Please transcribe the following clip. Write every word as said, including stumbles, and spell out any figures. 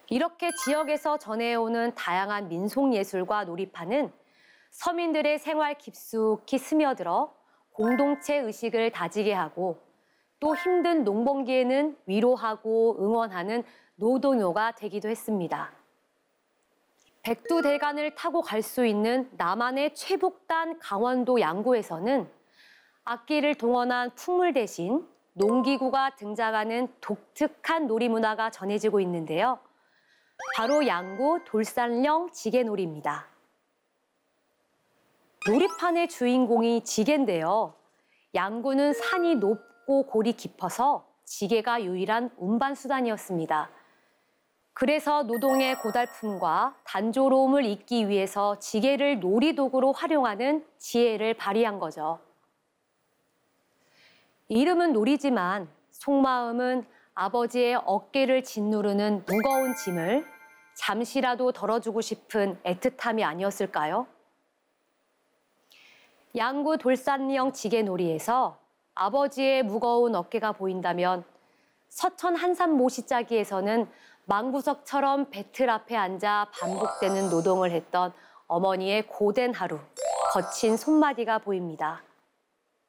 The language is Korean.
이렇게 지역에서 전해오는 다양한 민속예술과 놀이판은 서민들의 생활 깊숙이 스며들어 공동체 의식을 다지게 하고 또 힘든 농번기에는 위로하고 응원하는 노동요가 되기도 했습니다. 백두대간을 타고 갈 수 있는 남한의 최북단 강원도 양구에서는 악기를 동원한 풍물 대신 농기구가 등장하는 독특한 놀이문화가 전해지고 있는데요. 바로 양구 돌산령 지게놀이입니다. 놀이판의 주인공이 지게인데요. 양구는 산이 높고 골이 깊어서 지게가 유일한 운반 수단이었습니다. 그래서 노동의 고달픔과 단조로움을 잊기 위해서 지게를 놀이도구로 활용하는 지혜를 발휘한 거죠. 이름은 놀이지만 속마음은 아버지의 어깨를 짓누르는 무거운 짐을 잠시라도 덜어주고 싶은 애틋함이 아니었을까요? 양구 돌산령 지게놀이에서 아버지의 무거운 어깨가 보인다면 서천 한산 모시짜기에서는 망부석처럼 배틀 앞에 앉아 반복되는 노동을 했던 어머니의 고된 하루, 거친 손마디가 보입니다.